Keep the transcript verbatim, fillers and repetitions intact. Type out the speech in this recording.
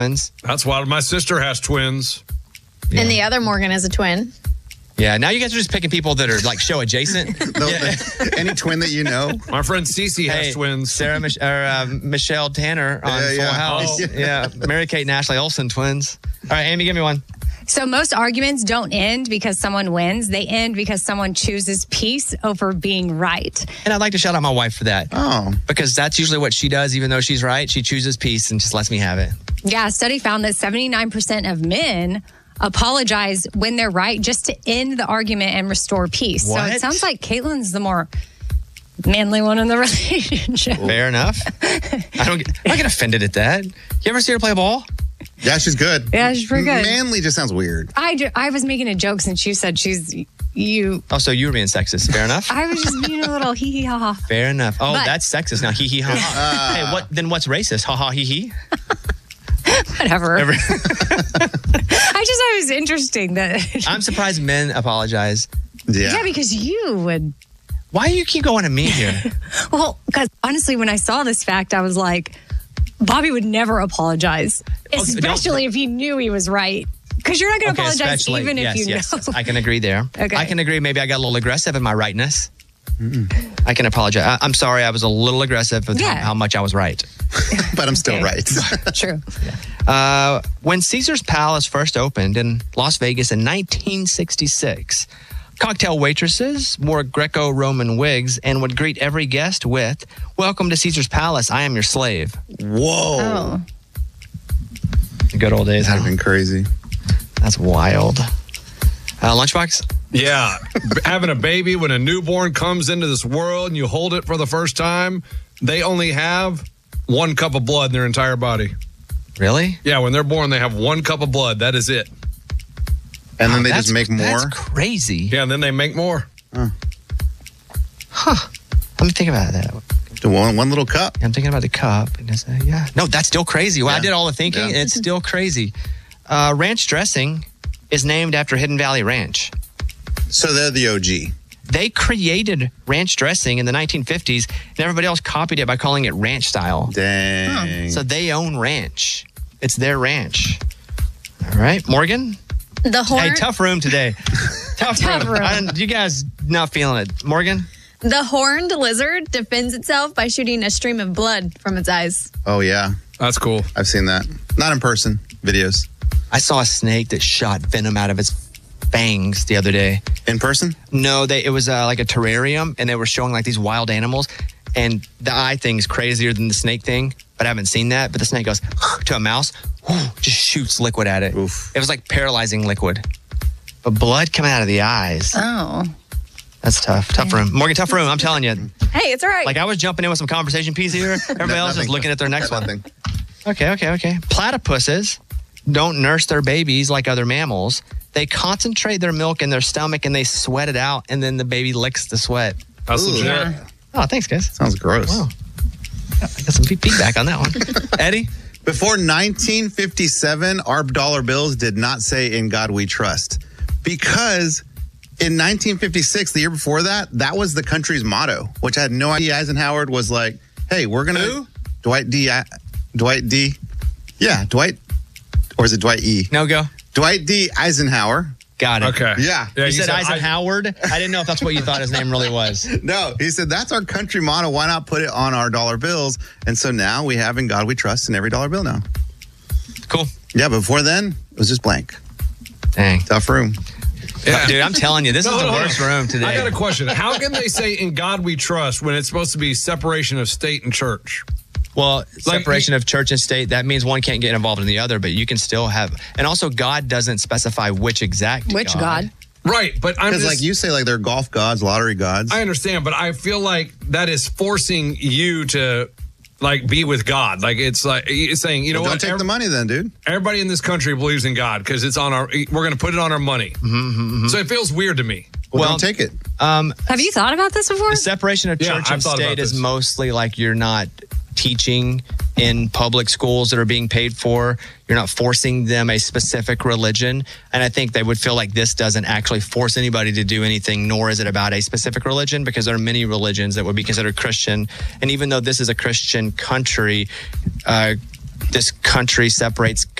twins. That's why my sister has twins. Yeah. And the other Morgan is a twin. Yeah, now you guys are just picking people that are like show adjacent. yeah. Any twin that you know. My friend Cece has hey, twins. Sarah Mich- or, uh, Michelle Tanner on yeah, Full yeah. House. Oh. Yeah, Mary Kate and Ashley Olsen twins. All right, Amy, give me one. So most arguments don't end because someone wins. They end because someone chooses peace over being right. And I'd like to shout out my wife for that. Oh. Because that's usually what she does, even though she's right. She chooses peace and just lets me have it. Yeah, a study found that seventy-nine percent of men apologize when they're right just to end the argument and restore peace. What? So it sounds like Caitlin's the more manly one in the relationship. Fair enough. I don't get, I don't get offended at that. You ever see her play ball? Yeah, she's good. Yeah, she's pretty good. Manly just sounds weird. I, do, I was making a joke since you said she's you. Oh, so you were being sexist. Fair enough. I was just being a little hee hee ha ha. Fair enough. Oh, But- that's sexist now. Hee hee ha ha. Hey, what? Then what's racist? Ha ha hee hee. Whatever. Every- I just thought it was interesting that. I'm surprised men apologize. Yeah. Yeah, because you would. Why do you keep going to me here? Well, because honestly, when I saw this fact, I was like, Bobby would never apologize, especially if he knew he was right. Because you're not going to Okay, apologize especially- even yes, if you yes, know. yes. I can agree there. Okay. I can agree. Maybe I got a little aggressive in my rightness. Mm-mm. I can apologize. I, I'm sorry. I was a little aggressive with Yeah. how, how much I was right. But I'm still Okay. right. True. Uh, when Caesar's Palace first opened in Las Vegas in nineteen sixty-six, cocktail waitresses wore Greco-Roman wigs and would greet every guest with, "Welcome to Caesar's Palace. I am your slave." Whoa. Oh. The good old days. That'd Huh? have been crazy. That's wild. Uh, Lunchbox? Yeah. Having a baby when a newborn comes into this world and you hold it for the first time, they only have one cup of blood in their entire body. Really? Yeah, when they're born, they have one cup of blood. That is it. And then Wow, they that's- just make more. That's crazy. Yeah, and then they make more. Huh. Let me think about that. To one, one little cup. I'm thinking about the cup. And it's, uh, yeah. No, that's still crazy. Well, I Yeah. did all the thinking, Yeah. and it's still crazy. Uh, ranch dressing is named after Hidden Valley Ranch. So they're the O G. They created ranch dressing in the nineteen fifties, and everybody else copied it by calling it ranch style. Dang. So they own ranch. It's their ranch. All right, Morgan? The horn. Hey, tough room today. tough, Tough room. I, you guys not feeling it. Morgan? The horned lizard defends itself by shooting a stream of blood from its eyes. Oh, yeah. That's cool. I've seen that. Not in person. Videos. I saw a snake that shot venom out of its fangs the other day. In person? No, they it was uh, like a terrarium, and they were showing like these wild animals. And the eye thing's crazier than the snake thing, but I haven't seen that. But the snake goes to a mouse, whoo, just shoots liquid at it. Oof. It was like paralyzing liquid. But blood coming out of the eyes. Oh. That's tough. Tough room. Morgan, tough room. I'm telling you. Hey, it's all right. Like I was jumping in with some conversation piece here. Everybody else is Nothing. looking at their next one. Nothing. Okay, okay, okay. Platypuses don't nurse their babies like other mammals. They concentrate their milk in their stomach and they sweat it out, and then the baby licks the sweat. That's Ooh. legit. Yeah. Oh, thanks, guys. Sounds gross. Wow. I got some feedback on that one. Eddie? Before nineteen fifty-seven, our dollar bills did not say "In God We Trust," because in nineteen fifty-six, the year before that, that was the country's motto, which I had no idea. Eisenhower was like, "Hey, we're gonna Who? Dwight D. I- Dwight D. Yeah, Dwight, or is it Dwight E? No go. Dwight D. Eisenhower. Got it. Okay. Yeah. yeah You, said, I- Eisenhower? I didn't know if that's what you thought his name really was. No, he said that's our country motto. Why not put it on our dollar bills? And so now we have "In God We Trust" in every dollar bill now. Cool. Yeah, before then it was just blank. Dang. Tough room. Yeah. Dude, I'm telling you, this No, is the no, no. worst room today. I got a question. How can they say "In God We Trust" when it's supposed to be separation of state and church? Well, Like, separation of church and state, that means one can't get involved in the other, but you can still have. And also, God doesn't specify which exact Which God? Right, but I'm Because just, like you say, like they're golf gods, lottery gods. I understand, but I feel like that is forcing you to like be with God. Like it's like it's saying, you know Well, what? don't take Every- the money then, dude. Everybody in this country believes in God because it's on our. We're going to put it on our money. Mm-hmm, So it feels weird to me. Well, Well, don't take it. Um, Have you thought about this before? the separation of Yeah, church I've and thought about state is this. mostly like you're not teaching in public schools that are being paid for. You're not forcing them a specific religion. And I think they would feel like this doesn't actually force anybody to do anything, nor is it about a specific religion, because there are many religions that would be considered Christian. And even though this is a Christian country, uh, this country separates